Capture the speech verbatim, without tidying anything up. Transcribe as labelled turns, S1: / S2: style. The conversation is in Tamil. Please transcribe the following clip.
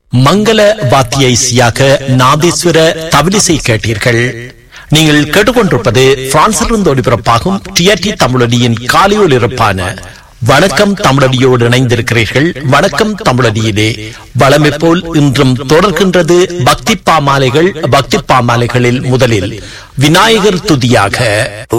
S1: மங்கள வாத்திய இசையாக நாதேஸ்வர தவிலிசை கேட்டீர்கள். நீங்கள் கேட்டுக்கொண்டிருப்பது பிரான்சிலிருந்து ஒளிபரப்பாகும் டிஆர்டி தமிழொலியின் காலை ஒலிபரப்பான வணக்கம் தமிழொலியோடு இணைந்திருக்கிறீர்கள். வணக்கம் தமிழொலியிலே வளமை போல் இன்றும் தொடர்கின்றது பக்தி பாமாலைகள். பக்தி பாமாலைகளில் முதலில் விநாயகர் துதியாக